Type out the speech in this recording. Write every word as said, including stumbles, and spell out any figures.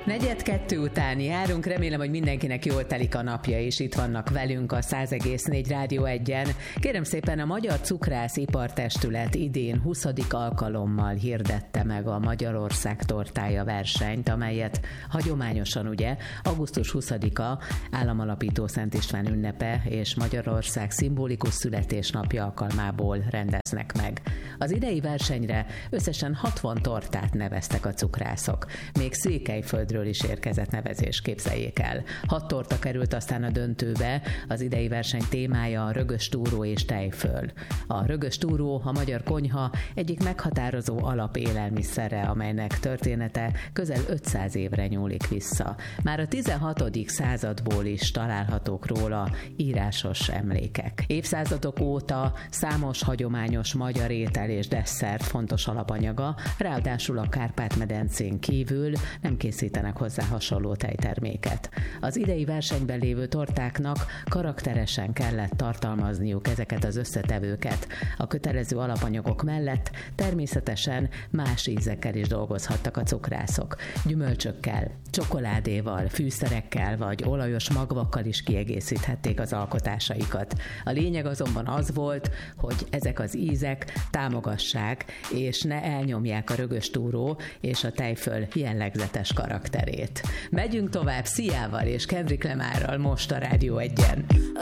Negyed kettő után járunk, remélem, hogy mindenkinek jól telik a napja, és itt vannak velünk a száz egész négy Rádió egyen. Kérem szépen, a Magyar Cukrász Ipartestület idén huszadik alkalommal hirdette meg a Magyarország tortája versenyt, amelyet hagyományosan ugye augusztus huszadika államalapító Szent István ünnepe és Magyarország szimbolikus születésnapja alkalmából rendeznek meg. Az idei versenyre összesen hatvan tortát neveztek a cukrászok. Még Székelyföldről is érkezett nevezés, képzeljék el. Hat torta került aztán a döntőbe, az idei verseny témája a rögös túró és tejföl. A rögös túró a magyar konyha egyik meghatározó alapélelmiszere, amelynek története közel ötszáz évre nyúlik vissza. Már a tizenhatodik századból is találhatók róla írásos emlékek. Évszázadok óta számos hagyományos magyar étel és desszert fontos alapanyaga, ráadásul a Kárpát-medencén kívül nem készítenek hozzá hasonló tejterméket. Az idei versenyben lévő tortáknak karakteresen kellett tartalmazniuk ezeket az összetevőket. A kötelező alapanyagok mellett természetesen más ízekkel is dolgozhattak a cukrászok. Gyümölcsökkel, csokoládéval, fűszerekkel vagy olajos magvakkal is kiegészíthették az alkotásaikat. A lényeg azonban az volt, hogy ezek az ízek támogassák és ne elnyomják a rögös túró és a tejföl jellegzetes karakterét. Megyünk tovább Sziával és Kendrick Lamarral most a Rádió egyen.